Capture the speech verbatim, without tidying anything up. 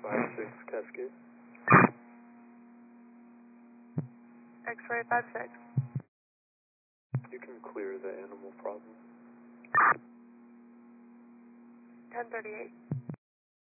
five six Cascade. X-ray five six. You can clear the animal problem. ten thirty-eight.